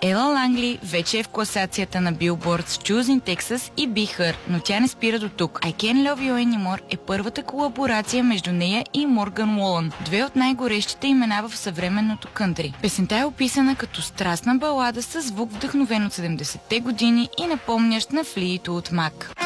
Ела Лангли вече е в класацията на Billboard с Choosing Texas и Be Her, но тя не спира до тук. I Can't Love You Anymore е първата колаборация между нея и Морган Уолън, две от най-горещите имена в съвременното кънтри. Песента е описана като страстна балада с звук вдъхновен от 70-те години и напомнящ на Fleetwood Mac.